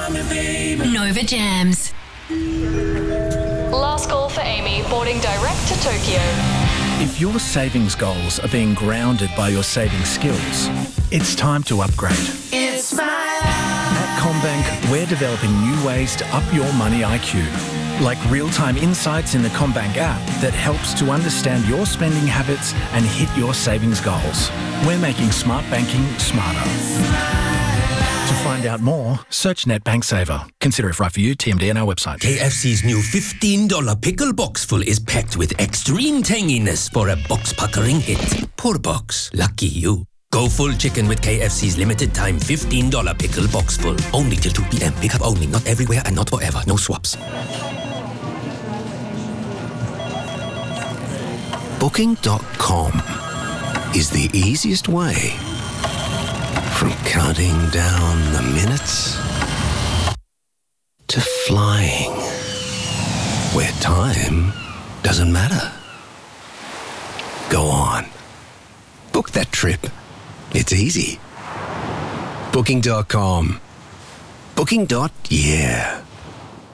Nova Jams. Last call for Amy, boarding direct to Tokyo. If your savings goals are being grounded by your saving skills, it's time to upgrade. It's my life. At CommBank, we're developing new ways to up your money IQ, like real-time insights in the CommBank app that helps to understand your spending habits and hit your savings goals. We're making smart banking smarter. To find out more, search NetBank Saver. Consider if right for you. TMD on our website. KFC's new $15 pickle box full is packed with extreme tanginess for a box-puckering hit. Poor box. Lucky you. Go full chicken with KFC's limited time $15 pickle box full. Only till 2 p.m. Pick up only. Not everywhere and not forever. No swaps. Booking.com is the easiest way. From counting down the minutes to flying, where time doesn't matter. Go on. Book that trip. It's easy. Booking.com. Booking.yeah.